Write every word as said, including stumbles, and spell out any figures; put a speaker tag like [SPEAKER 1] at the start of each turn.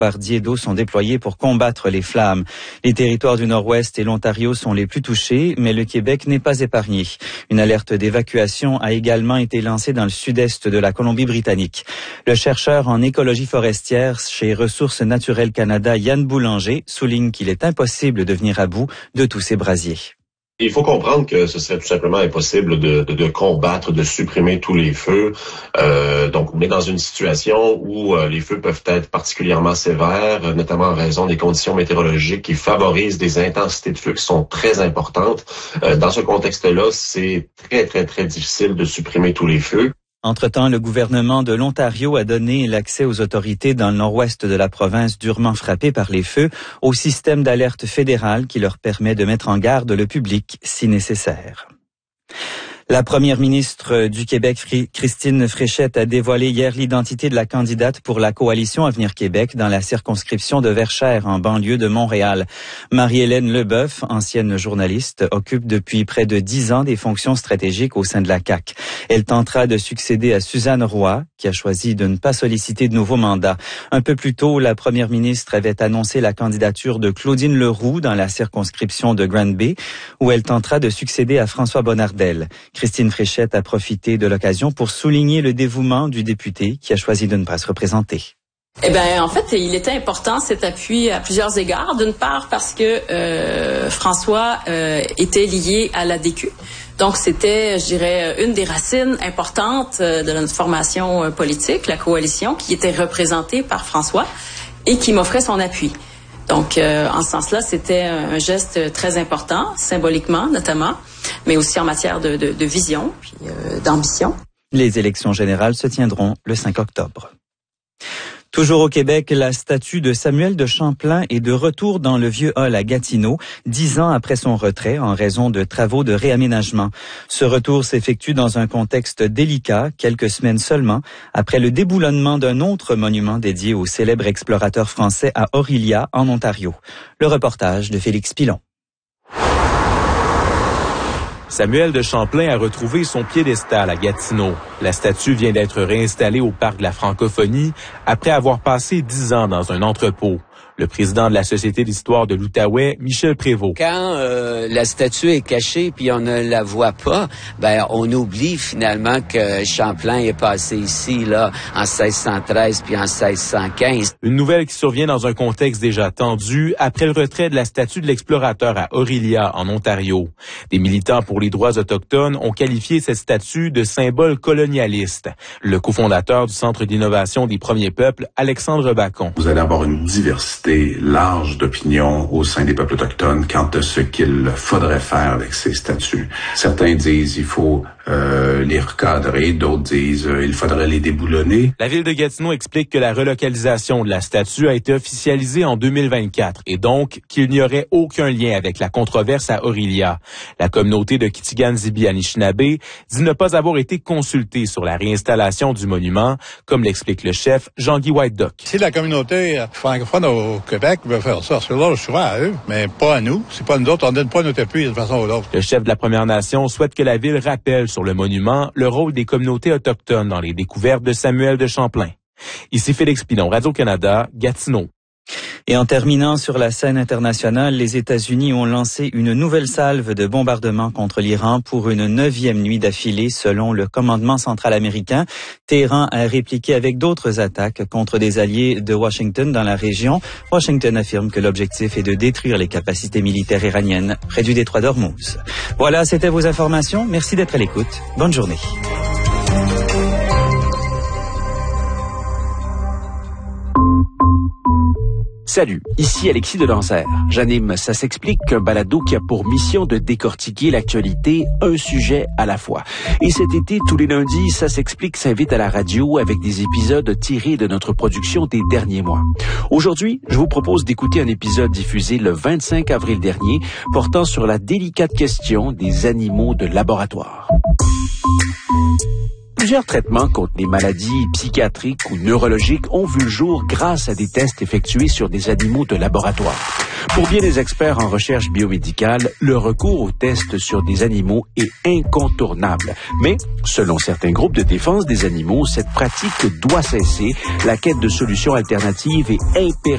[SPEAKER 1] bombardiers d'eau sont déployés pour combattre les flammes. Les territoires du Nord-Ouest et l'Ontario sont les plus touchés, mais le Québec n'est pas épargné. Une alerte d'évacuation a également été lancée dans le sud-est de la Colombie-Britannique. Le chercheur en écologie forestière chez Ressources naturelles Canada, Yann Boulanger, souligne qu'il est impossible de venir à bout de tous ces brasiers.
[SPEAKER 2] Il faut comprendre que ce serait tout simplement impossible de, de, de combattre, de supprimer tous les feux. Euh, donc, on est dans une situation où euh, les feux peuvent être particulièrement sévères, notamment en raison des conditions météorologiques qui favorisent des intensités de feu qui sont très importantes. Euh, dans ce contexte-là, c'est très, très, très difficile de supprimer tous les feux.
[SPEAKER 1] Entre-temps, le gouvernement de l'Ontario a donné l'accès aux autorités dans le nord-ouest de la province durement frappée par les feux au système d'alerte fédéral qui leur permet de mettre en garde le public si nécessaire. La première ministre du Québec, Christine Fréchette, a dévoilé hier l'identité de la candidate pour la coalition Avenir Québec dans la circonscription de Verchères, en banlieue de Montréal. Marie-Hélène Leboeuf, ancienne journaliste, occupe depuis près de dix ans des fonctions stratégiques au sein de la C A Q. Elle tentera de succéder à Suzanne Roy, qui a choisi de ne pas solliciter de nouveau mandat. Un peu plus tôt, la première ministre avait annoncé la candidature de Claudine Leroux dans la circonscription de Grande Bay, où elle tentera de succéder à François Bonnardel. Christine Fréchette a profité de l'occasion pour souligner le dévouement du député qui a choisi de ne pas se représenter.
[SPEAKER 3] Eh bien, en fait, il était important cet appui à plusieurs égards. D'une part, parce que euh, François euh, était lié à l'A D Q. Donc, c'était, je dirais, une des racines importantes de notre formation politique, la coalition, qui était représentée par François et qui m'offrait son appui. Donc, euh, en ce sens-là, c'était un geste très important, symboliquement notamment, mais aussi en matière de, de, de vision, puis euh, d'ambition.
[SPEAKER 1] Les élections générales se tiendront le cinq octobre. Toujours au Québec, la statue de Samuel de Champlain est de retour dans le vieux hall à Gatineau, dix ans après son retrait en raison de travaux de réaménagement. Ce retour s'effectue dans un contexte délicat, quelques semaines seulement, après le déboulonnement d'un autre monument dédié au célèbre explorateur français à Orillia, en Ontario. Le reportage de Félix Pilon.
[SPEAKER 4] Samuel de Champlain a retrouvé son piédestal à Gatineau. La statue vient d'être réinstallée au Parc de la Francophonie après avoir passé dix ans dans un entrepôt. Le président de la Société d'histoire de l'Outaouais, Michel Prévost.
[SPEAKER 5] Quand euh, la statue est cachée puis on ne la voit pas, ben on oublie finalement que Champlain est passé ici là en seize cent treize puis en seize cent quinze.
[SPEAKER 4] Une nouvelle qui survient dans un contexte déjà tendu après le retrait de la statue de l'explorateur à Orillia en Ontario. Des militants pour les droits autochtones ont qualifié cette statue de symbole colonialiste. Le cofondateur du Centre d'innovation des premiers peuples, Alexandre Bacon.
[SPEAKER 6] Vous allez avoir une diversité large d'opinions au sein des peuples autochtones quant à ce qu'il faudrait faire avec ces statues. Certains disent il faut euh, les recadrer, d'autres disent euh, il faudrait les déboulonner.
[SPEAKER 4] La ville de Gatineau explique que la relocalisation de la statue a été officialisée en deux mille vingt-quatre et donc qu'il n'y aurait aucun lien avec la controverse à Orillia. La communauté de Kitigan-Zibi-Anishinaabe dit ne pas avoir été consultée sur la réinstallation du monument, comme l'explique le chef Jean-Guy White-Dock.
[SPEAKER 7] Si la communauté francophone au Québec veut faire ça, c'est leur choix à eux, mais pas à nous. C'est pas nous autres, on donne pas notre appui de façon ou d'autre.
[SPEAKER 4] Le chef de la Première Nation souhaite que la ville rappelle sur le monument le rôle des communautés autochtones dans les découvertes de Samuel de Champlain. Ici Félix Pilon, Radio-Canada, Gatineau.
[SPEAKER 1] Et en terminant sur la scène internationale, les États-Unis ont lancé une nouvelle salve de bombardements contre l'Iran pour une neuvième nuit d'affilée selon le commandement central américain. Téhéran a répliqué avec d'autres attaques contre des alliés de Washington dans la région. Washington affirme que l'objectif est de détruire les capacités militaires iraniennes près du détroit d'Ormuz. Voilà, c'était vos informations. Merci d'être à l'écoute. Bonne journée.
[SPEAKER 8] Salut, ici Alexis de Lanzère. J'anime Ça s'explique, un balado qui a pour mission de décortiquer l'actualité, un sujet à la fois. Et cet été, tous les lundis, Ça s'explique s'invite à la radio avec des épisodes tirés de notre production des derniers mois. Aujourd'hui, je vous propose d'écouter un épisode diffusé le vingt-cinq avril dernier portant sur la délicate question des animaux de laboratoire. Plusieurs traitements contre les maladies psychiatriques ou neurologiques ont vu le jour grâce à des tests effectués sur des animaux de laboratoire. Pour bien des experts en recherche biomédicale, le recours aux tests sur des animaux est incontournable. Mais, selon certains groupes de défense des animaux, cette pratique doit cesser. La quête de solutions alternatives est impérative.